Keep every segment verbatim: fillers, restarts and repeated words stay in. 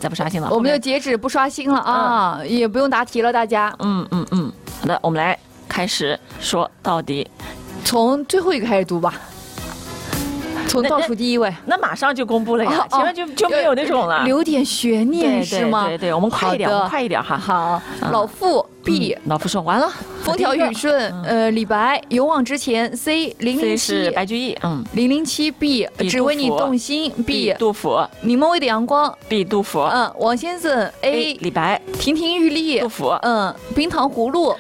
再不刷新了。 我们就截止不刷新了啊，嗯、也不用答题了，大家。 嗯嗯嗯，好的，我们来开始说到底， 从最后一个开始读吧。从倒数第一位， 那马上就公布了呀，前面就就没有那种了， 留点悬念是吗？ 对对对，我们快一点，我们快一点哈。 好，老妇 B， 老妇说完了。 风调雨顺，呃，李白勇往直前 C， 零零七白居易，嗯， 零零七 B， 只为你动心 B， 杜甫， 柠檬味的阳光 B， 杜甫， 嗯，王先生 A， 李白， 亭亭玉立杜甫， 嗯，冰糖葫芦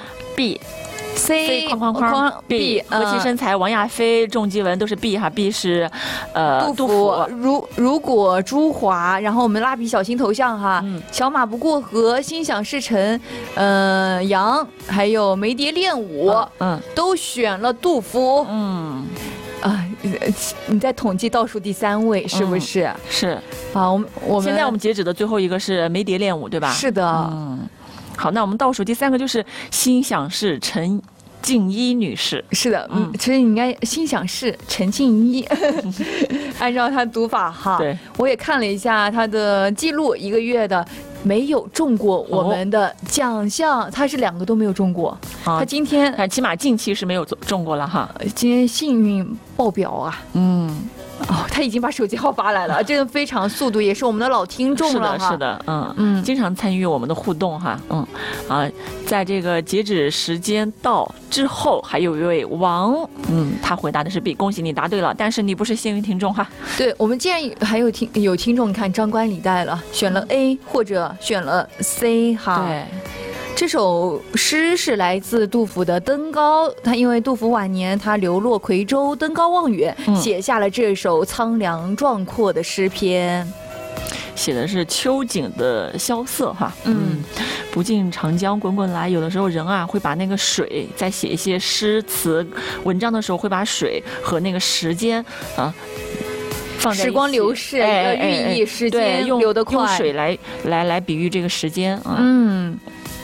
B。C 框框框 B， 何其身材王亚飞重基文都是 B 哈 B 是呃杜甫。如如果朱华，然后我们蜡笔小新头像哈，嗯、小马不过河，心想事成，呃杨还有梅蝶练舞，嗯，嗯都选了杜甫，嗯。啊，你在统计倒数第三位是不是？ 嗯、是啊，我们我们现在我们截止的最后一个是梅蝶练舞，对吧？ 是的， 嗯。好，那我们倒数第三个就是心想事陈静一女士。 是的，嗯，其实你应该心想事陈静一，按照她读法哈。 对， 我也看了一下她的记录，一个月的没有中过我们的奖项，她是两个都没有中过。她今天， 但起码近期是没有中过了哈。 今天幸运爆表啊，嗯。哦，他已经把手机号发来了，真的非常速度，也是我们的老听众了哈。是的，是的，嗯嗯，经常参与我们的互动哈，嗯啊，在这个截止时间到之后，还有一位王，嗯，他回答的是 B， 恭喜你答对了，但是你不是幸运听众哈。 对，我们既然还有听有听众，你看张冠李戴了，选了 A 或者选了 C 哈。 对。 这首诗是来自杜甫的《登高》，他因为杜甫晚年他流落夔州，登高望远，嗯、写下了这首苍凉壮阔的诗篇。 写的是秋景的萧瑟哈，嗯，不尽长江滚滚来。有的时候人啊会把那个水，在写一些诗词文章的时候，会把水和那个时间啊。 时光流逝，要寓意时间流得快， 用水来来来比喻这个时间啊。 嗯。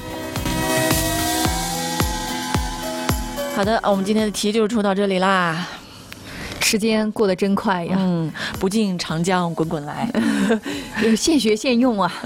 好的，我们今天的题就出到这里啦。 时间过得真快呀！ 嗯，不尽长江滚滚来， 现学现用啊。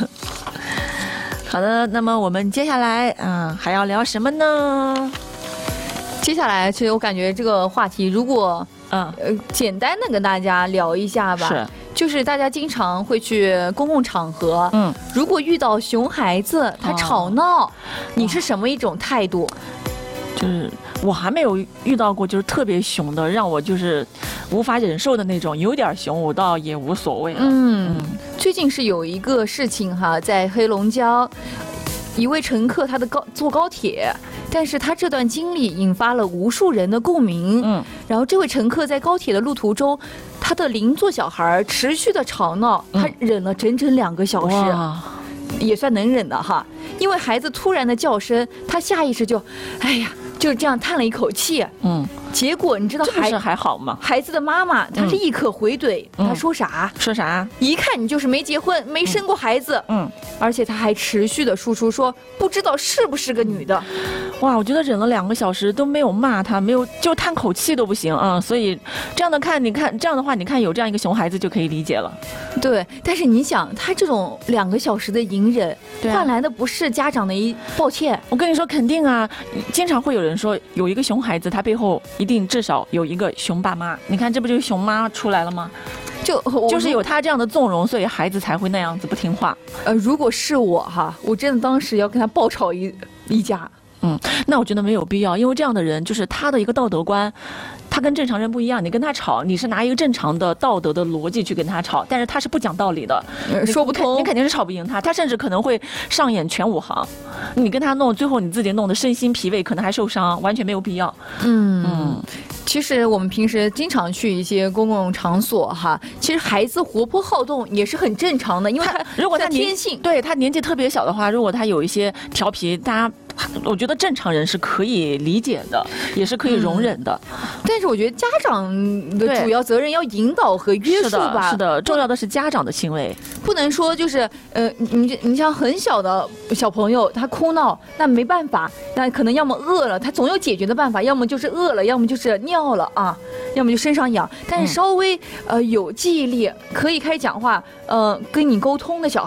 好的，那么我们接下来嗯还要聊什么呢？ 接下来，其实我感觉这个话题，如果嗯呃简单的跟大家聊一下吧， 是， 就是大家经常会去公共场合，嗯，如果遇到熊孩子他吵闹，哦、你是什么一种态度？ 就是我还没有遇到过，就是特别熊的，让我就是无法忍受的那种。有点熊，我倒也无所谓了。 嗯，嗯最近是有一个事情哈，在黑龙江，一位乘客他的高坐高铁，但是他这段经历引发了无数人的共鸣。嗯，然后这位乘客在高铁的路途中，他的邻座小孩持续的吵闹，他忍了整整两个小时。 嗯也算能忍的哈，因为孩子突然的叫声，他下意识就，哎呀，就是这样叹了一口气。嗯，结果你知道孩还好吗？ 孩子的妈妈她是一可回怼， 嗯、 她说啥？ 说啥？ 一看你就是没结婚，没生过孩子。嗯，而且她还持续的输出说，不知道是不是个女的。 哇，我觉得忍了两个小时都没有骂他，没有就叹口气都不行啊、嗯！所以这样的看，你看这样的话，你看有这样一个熊孩子就可以理解了。 对，但是你想，他这种两个小时的隐忍，换来的不是家长的一抱歉。 我跟你说，肯定啊，经常会有人说，有一个熊孩子，他背后一定至少有一个熊爸妈。你看，这不就是熊妈出来了吗？ 就就是有他这样的纵容，所以孩子才会那样子不听话。 呃，如果是我哈，我真的当时要跟他爆吵一一架。 嗯，那我觉得没有必要，因为这样的人就是他的一个道德观，他跟正常人不一样。你跟他吵，你是拿一个正常的道德的逻辑去跟他吵，但是他是不讲道理的， 呃、说不通， 你肯定是吵不赢他，他甚至可能会上演全武行。你跟他弄，最后你自己弄得身心疲惫，可能还受伤，完全没有必要。 嗯嗯。其实我们平时经常去一些公共场所哈，其实孩子活泼好动也是很正常的，因为他如果他天性， 对他年纪特别小的话，如果他有一些调皮，大家我觉得正常人是可以理解的，也是可以容忍的。 嗯、但是我觉得家长的主要责任要引导和约束吧。 是的，是的，重要的是家长的行为， 不能说就是呃，你你像很小的小朋友他哭闹，那没办法，那可能要么饿了，他总有解决的办法，要么就是饿了，要么就是尿了啊，要么就身上痒。但是稍微、嗯、呃有记忆力，可以开始讲话，呃，跟你沟通的小